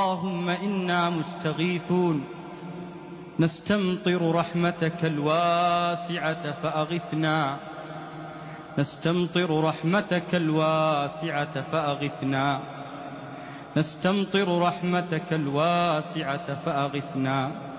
اللهم إنا مستغيثون نستمطر رحمتك الواسعة فأغثنا، نستمطر رحمتك الواسعة فأغثنا، نستمطر رحمتك الواسعة فأغثنا.